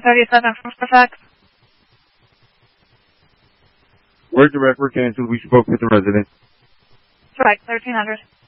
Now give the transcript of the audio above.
37 from Fairfax. Word direct were canceled. We spoke with the resident. Correct, 1300.